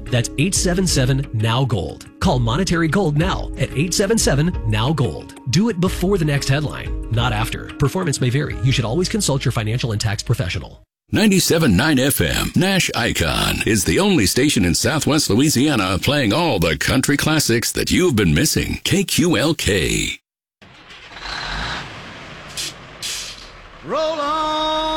That's 877-NOW-GOLD. Call Monetary Gold now at 877-NOW-GOLD. Do it before the next headline, not after. Performance may vary. You should always consult your financial and tax professional. 97.9 FM, Nash Icon, is the only station in Southwest Louisiana playing all the country classics that you've been missing. KQLK. Roll on!